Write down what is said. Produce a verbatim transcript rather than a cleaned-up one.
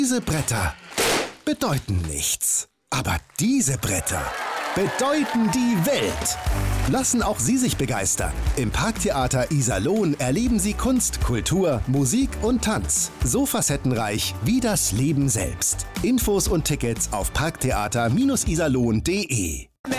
Diese Bretter bedeuten nichts. Aber diese Bretter bedeuten die Welt. Lassen auch Sie sich begeistern. Im Parktheater Iserlohn erleben Sie Kunst, Kultur, Musik und Tanz. So facettenreich wie das Leben selbst. Infos und Tickets auf parktheater Bindestrich iserlohn punkt de.